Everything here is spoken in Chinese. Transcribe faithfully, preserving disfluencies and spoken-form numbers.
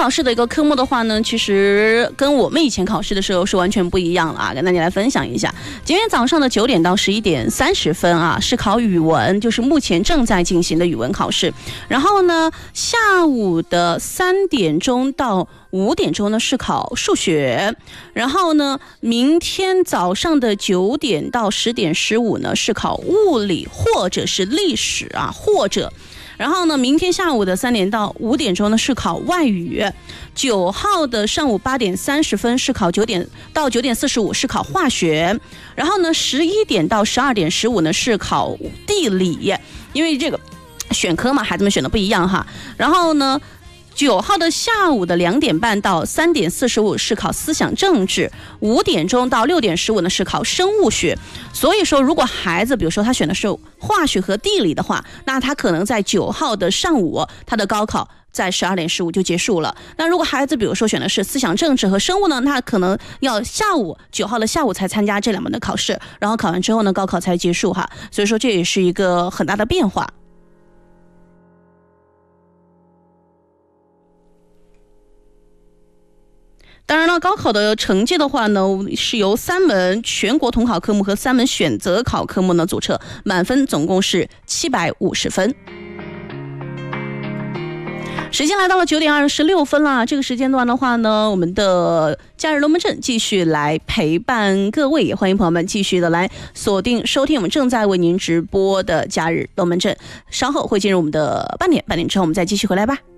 考试的一个科目的话呢，其实跟我们以前考试的时候是完全不一样了啊，跟大家来分享一下。今天早上的九点到十一点三十分啊，是考语文，就是目前正在进行的语文考试。然后呢，下午的三点钟到五点钟呢是考数学，然后呢，明天早上的九点到十点十五呢是考物理或者是历史啊，或者。然后呢，明天下午的三点到五点钟呢是考外语，九号的上午八点三十分是考九点到九点四十五是考化学，然后呢十一点到十二点十五呢是考地理，因为这个选科嘛，孩子们选的不一样哈。然后呢。九号的下午的两点半到三点四十五是考思想政治，五点钟到六点十五呢是考生物学。所以说，如果孩子比如说他选的是化学和地理的话，那他可能在九号的上午，他的高考在十二点十五就结束了。那如果孩子比如说选的是思想政治和生物呢，那可能要下午九号的下午才参加这两门的考试，然后考完之后呢，高考才结束哈。所以说这也是一个很大的变化。当然了，高考的成绩的话呢，是由三门全国统考科目和三门选择考科目呢组成，满分总共是七百五十分。时间来到了九点二十六分了，这个时间段的话呢，我们的假日龙门阵继续来陪伴各位，也欢迎朋友们继续的来锁定收听我们正在为您直播的假日龙门阵。稍后会进入我们的半点，半点之后我们再继续回来吧。